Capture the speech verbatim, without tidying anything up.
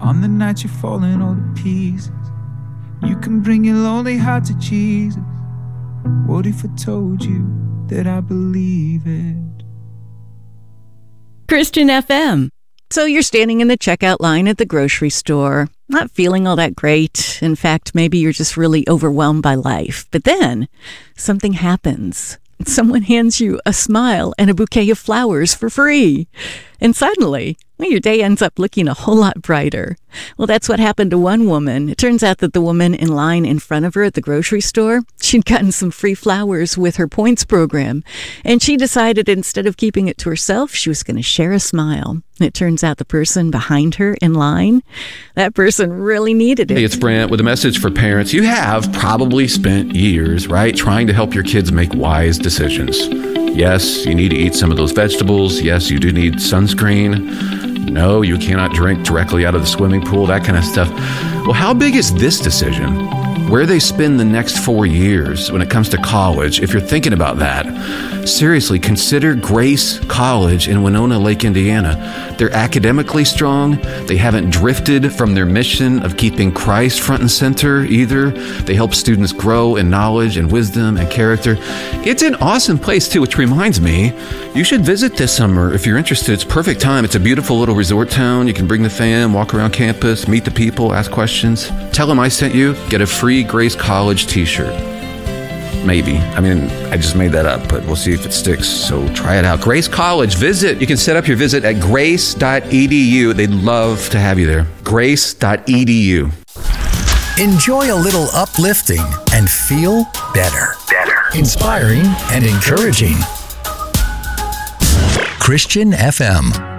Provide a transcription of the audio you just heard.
On the night you're falling all to pieces, you can bring your lonely heart to Jesus. What if I told you that I believe it? Christian F M. So you're standing in the checkout line at the grocery store, not feeling all that great. In fact, maybe you're just really overwhelmed by life. But then something happens. Someone hands you a smile and a bouquet of flowers for free. And suddenly, well, your day ends up looking a whole lot brighter. Well, that's what happened to one woman. It turns out that the woman in line in front of her at the grocery store, she'd gotten some free flowers with her points program. And she decided instead of keeping it to herself, she was going to share a smile. And it turns out the person behind her in line, that person really needed it. Hey, it's Brent with a message for parents. You have probably spent years, right, trying to help your kids make wise decisions. Yes, you need to eat some of those vegetables. Yes, you do need sunscreen. No, you cannot drink directly out of the swimming pool, that kind of stuff. Well, how big is this decision? Where they spend the next four years when it comes to college, if you're thinking about that, seriously, consider Grace College in Winona Lake, Indiana. They're academically strong. They haven't drifted from their mission of keeping Christ front and center either. They help students grow in knowledge and wisdom and character. It's an awesome place too, which reminds me, you should visit this summer if you're interested. It's perfect time. It's a beautiful little resort town. You can bring the fam, walk around campus, meet the people, ask questions. Tell them I sent you. Get a free Grace College t-shirt. Maybe. I mean, I just made that up, but we'll see if it sticks. So try it out. Grace College. Visit. You can set up your visit at grace dot e d u. They'd love to have you there. grace dot e d u. Enjoy a little uplifting and feel better. Better. Inspiring and encouraging. Christian F M.